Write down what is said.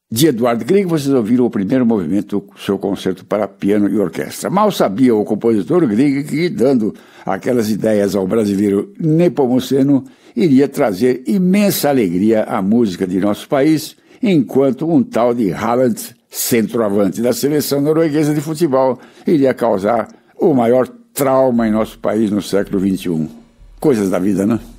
de Edvard Grieg, vocês ouviram o primeiro movimento do seu concerto para piano e orquestra. Mal sabia o compositor Grieg que, dando aquelas ideias ao brasileiro Nepomuceno, iria trazer imensa alegria à música de nosso país, enquanto um tal de Haaland, centroavante da seleção norueguesa de futebol, iria causar o maior trauma em nosso país no século XXI. Coisas da vida, né?